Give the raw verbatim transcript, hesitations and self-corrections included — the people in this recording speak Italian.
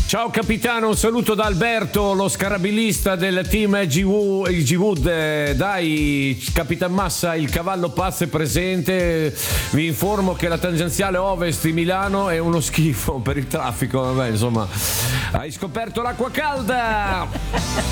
Ciao capitano, un saluto da Alberto, lo scarabilista del team G Wood. Dai, Capitan Massa, il cavallo pazzo è presente. Vi informo che la tangenziale ovest di Milano è uno schifo per il traffico. Vabbè, insomma, hai scoperto l'acqua calda.